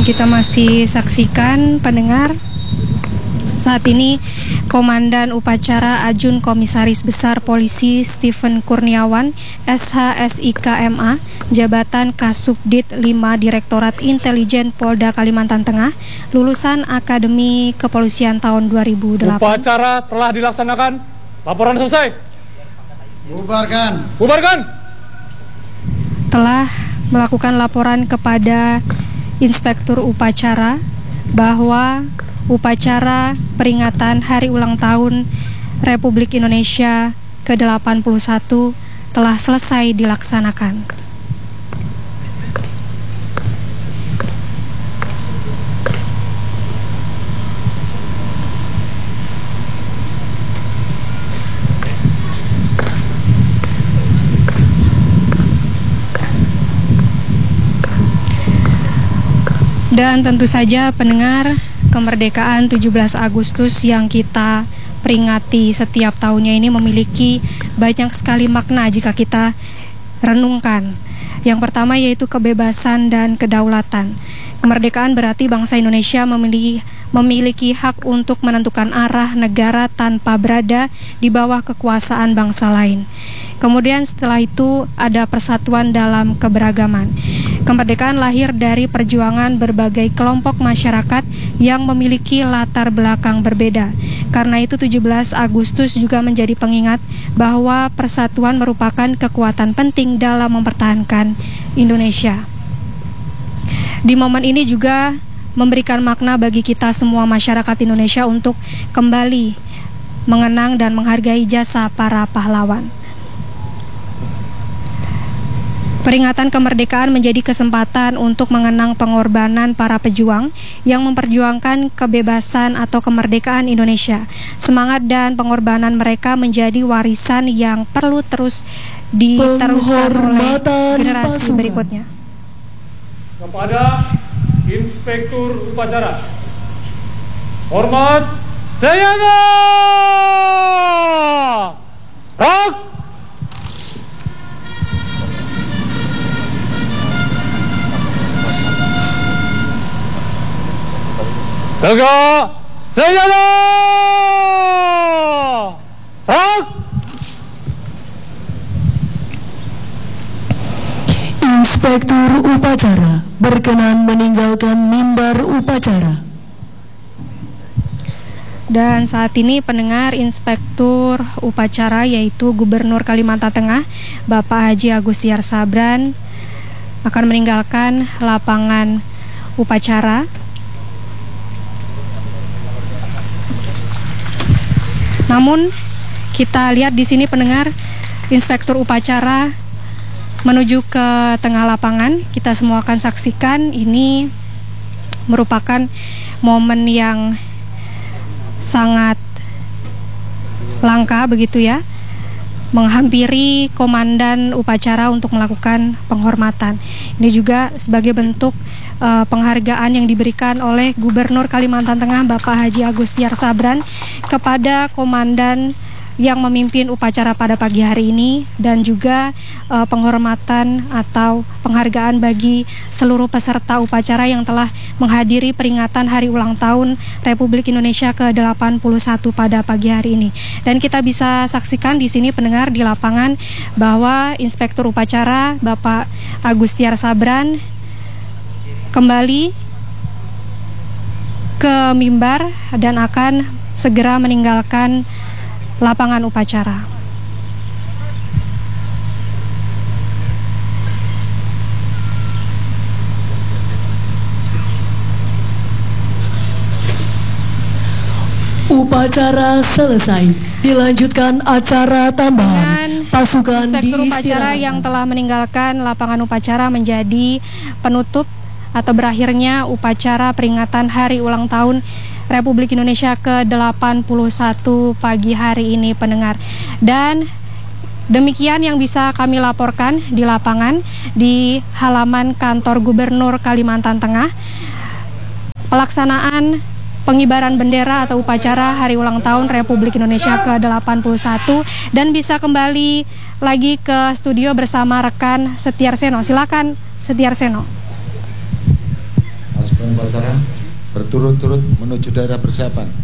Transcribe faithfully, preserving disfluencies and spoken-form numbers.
Dan kita masih saksikan pendengar, saat ini Komandan Upacara Ajun Komisaris Besar Polisi Stephen Kurniawan, S H S I K M A, Jabatan Kasubdit lima Direktorat Intelijen Polda Kalimantan Tengah, lulusan Akademi Kepolisian tahun dua ribu delapan. Upacara telah dilaksanakan. Laporan selesai. Bubarkan. Bubarkan. Telah melakukan laporan kepada Inspektur Upacara bahwa upacara peringatan Hari Ulang Tahun Republik Indonesia ke delapan puluh satu telah selesai dilaksanakan. Dan tentu saja pendengar, kemerdekaan tujuh belas Agustus yang kita peringati setiap tahunnya ini memiliki banyak sekali makna jika kita renungkan. Yang pertama yaitu kebebasan dan kedaulatan. Kemerdekaan berarti bangsa Indonesia memiliki, memiliki hak untuk menentukan arah negara tanpa berada di bawah kekuasaan bangsa lain. Kemudian setelah itu ada persatuan dalam keberagaman. Kemerdekaan lahir dari perjuangan berbagai kelompok masyarakat yang memiliki latar belakang berbeda. Karena itu tujuh belas Agustus juga menjadi pengingat bahwa persatuan merupakan kekuatan penting dalam mempertahankan Indonesia. Di momen ini juga memberikan makna bagi kita semua masyarakat Indonesia untuk kembali mengenang dan menghargai jasa para pahlawan. Peringatan kemerdekaan menjadi kesempatan untuk mengenang pengorbanan para pejuang yang memperjuangkan kebebasan atau kemerdekaan Indonesia. Semangat dan pengorbanan mereka menjadi warisan yang perlu terus diteruskan oleh generasi pasukan berikutnya. Kepada Inspektur Upacara, hormat Sayana Rak. Tegak Sayana Rak. Inspektur Upacara berkenan meninggalkan mimbar upacara. Dan saat ini pendengar, Inspektur Upacara yaitu Gubernur Kalimantan Tengah Bapak Haji Agustiar Sabran akan meninggalkan lapangan upacara. Namun kita lihat di sini pendengar, Inspektur Upacara menuju ke tengah lapangan. Kita semua akan saksikan, ini merupakan momen yang sangat langka begitu ya, menghampiri komandan upacara untuk melakukan penghormatan. Ini juga sebagai bentuk uh, penghargaan yang diberikan oleh Gubernur Kalimantan Tengah Bapak Haji Agustiar Sabran kepada komandan yang memimpin upacara pada pagi hari ini, dan juga uh, penghormatan atau penghargaan bagi seluruh peserta upacara yang telah menghadiri peringatan Hari Ulang Tahun Republik Indonesia ke delapan puluh satu pada pagi hari ini. Dan kita bisa saksikan di sini pendengar di lapangan bahwa Inspektur Upacara Bapak Agustiar Sabran kembali ke mimbar dan akan segera meninggalkan lapangan upacara. Upacara selesai, dilanjutkan acara tambahan. Pasukan Inspektur Upacara yang telah meninggalkan lapangan upacara menjadi penutup atau berakhirnya upacara peringatan Hari Ulang Tahun Republik Indonesia ke delapan puluh satu pagi hari ini pendengar. Dan demikian yang bisa kami laporkan di lapangan di halaman kantor Gubernur Kalimantan Tengah. Pelaksanaan pengibaran bendera atau upacara Hari Ulang Tahun Republik Indonesia ke delapan puluh satu, dan bisa kembali lagi ke studio bersama rekan Setiar Seno. Silakan Setiar Seno. Pasukan upacara berturut-turut menuju daerah persiapan.